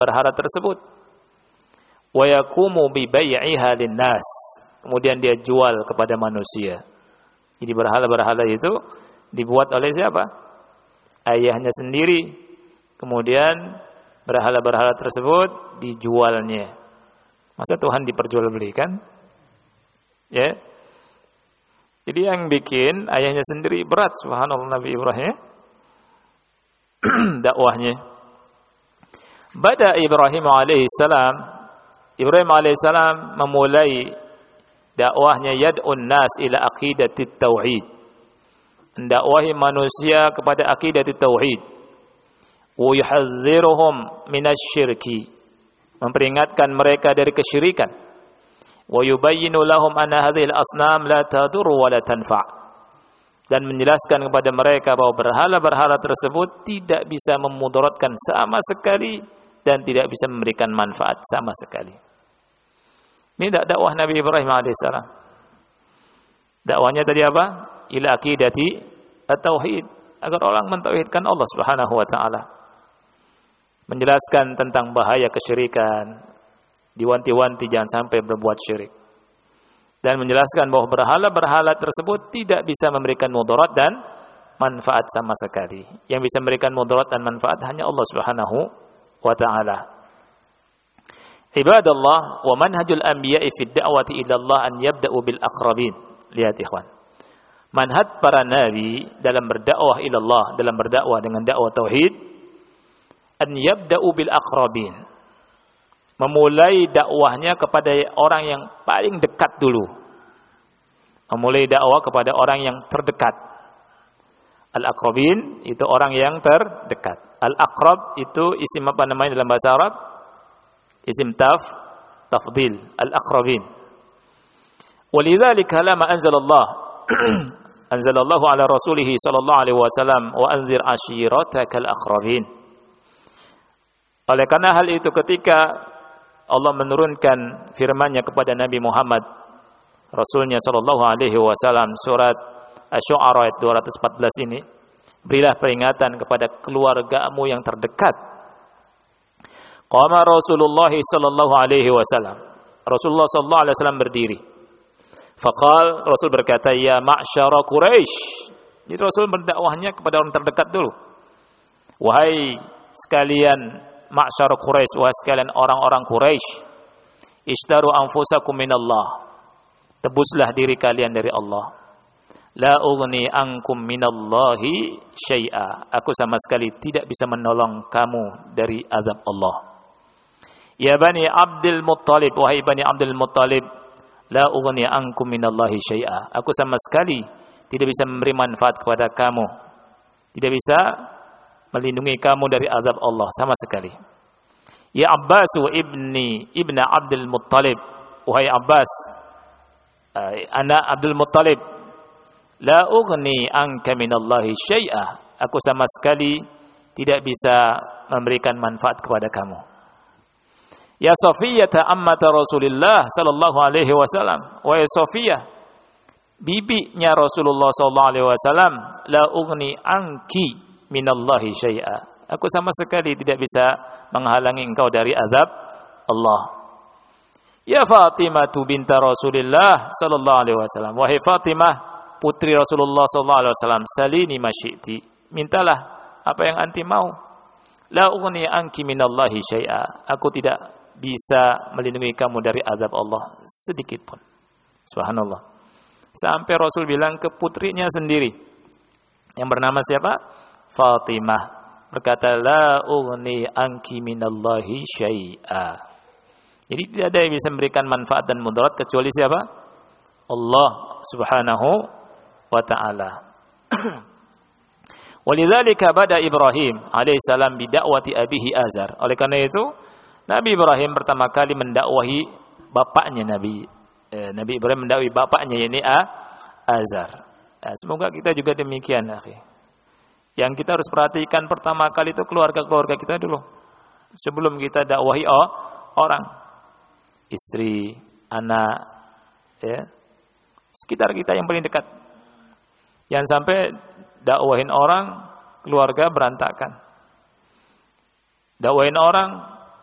berhala tersebut. Wa yaqumu bi bai'iha lin-nas. Kemudian dia jual kepada manusia. Jadi berhala-berhala itu dibuat oleh siapa? Ayahnya sendiri. Kemudian berhala-berhala tersebut dijualnya. Masa Tuhan diperjualbelikan? Ya. Jadi yang bikin ayahnya sendiri berat, subhanallah, Nabi Ibrahim dakwahnya. Bada Ibrahim alaihissalam, Ibrahim alaihissalam memulai dakwahnya yad'un nas ila aqidatit tauhid. Mendakwahi manusia kepada aqidatit tauhid. Wa yuhadziruhum minasyirki. Memperingatkan mereka dari kesyirikan. Wa yubayyinu lahum anna hadhil asnam la tadur wa la tanfa'. Dan menjelaskan kepada mereka bahwa berhala-berhala tersebut tidak bisa memudaratkan sama sekali dan tidak bisa memberikan manfaat sama sekali. Ini dakwah Nabi Ibrahim alaihissalam. Dakwahnya tadi apa? Ila aqidati at-tauhid, agar orang mentauhidkan Allah Subhanahu wa taala. Menjelaskan tentang bahaya kesyirikan, diwanti-wanti jangan sampai berbuat syirik. Dan menjelaskan bahwa berhala-berhala tersebut tidak bisa memberikan mudarat dan manfaat sama sekali. Yang bisa memberikan mudarat dan manfaat hanya Allah Subhanahu wa taala. Ibadallah, wa manhajul anbiya'i fid da'wati ila Allah an yabda'u bil aqrabin. Lihat ikhwan. Manhaj para nabi dalam berdakwah ila Allah, dalam berdakwah dengan dakwah tauhid, an yabda'u bil aqrabin. Memulai dakwahnya kepada orang yang paling dekat dulu. Memulai dakwah kepada orang yang terdekat. Al-aqrabin itu orang yang terdekat. Al-aqrab itu isim apa namanya dalam bahasa Arab? Isim tafdil. Al-aqrabin. Walidzalika lama anzalallah anzalallahu ala rasulih sallallahu alaihi wasallam wa anzir ashiratakal aqrabin. Oleh karena hal itu ketika Allah menurunkan firman-Nya kepada Nabi Muhammad Rasulnya sallallahu alaihi wasallam, surat Asy-Syu'ara ayat 214 ini, berilah peringatan kepada keluargamu yang terdekat. Qama Rasulullah sallallahu alaihi wasallam. Rasulullah sallallahu alaihi wasallam berdiri. Faqal, Rasul berkata, ya ma'syara Quraisy. Jadi Rasul berdakwahnya kepada orang terdekat dulu. Wahai sekalian ma'syar Quraisy, wa sekalian orang-orang Quraisy, ishtaru anfusakum minallah. Tebuslah diri kalian dari Allah. La ughni ankum minallahi syai'a. Aku sama sekali tidak bisa menolong kamu dari azab Allah. Ya Bani Abdul Muttalib, wahai Bani Abdul Muttalib, la ughni ankum minallahi syai'a. Aku sama sekali tidak bisa memberi manfaat kepada kamu. Tidak bisa melindungi kamu dari azab Allah sama sekali. Ya Abbas wa ibnu Abdul Muttalib, wahai Abbas, anak Abdul Muttalib, la ughni anka minallahi syai'a. Aku sama sekali tidak bisa memberikan manfaat kepada kamu. Ya Safiyah ammata Rasulullah sallallahu alaihi wasallam, wahai Safiyah, bibinya Rasulullah sallallahu alaihi wasallam, la ughni anki minallahi syai'a. Aku sama sekali tidak bisa menghalangi engkau dari azab Allah. Ya Fatimah binta Rasulullah sallallahu alaihi wasallam, wahai Fatimah putri Rasulullah sallallahu alaihi wasallam, salini masyiti, mintalah apa yang anti mau. La ughni anki minallahi syai'a. Aku tidak bisa melindungi kamu dari azab Allah sedikit pun. Subhanallah. Sampai Rasul bilang ke putrinya sendiri yang bernama siapa? Fatimah. Berkata, la ughni anki minallahi syai'a. Jadi tidak ada yang bisa memberikan manfaat dan mudarat kecuali siapa? Allah Subhanahu wa ta'ala. Walidzalika bada Ibrahim alaihissalam bidakwati abihi Azar. Oleh karena itu Nabi Ibrahim pertama kali mendakwahi bapaknya Nabi Ibrahim mendakwahi bapaknya yakni Azar. Semoga kita juga demikian, akhi. Yang kita harus perhatikan pertama kali itu keluarga-keluarga kita dulu. Sebelum kita dakwahi orang, istri, anak, ya, sekitar kita yang paling dekat. Jangan sampai dakwahin orang, keluarga berantakan. Dakwahin orang,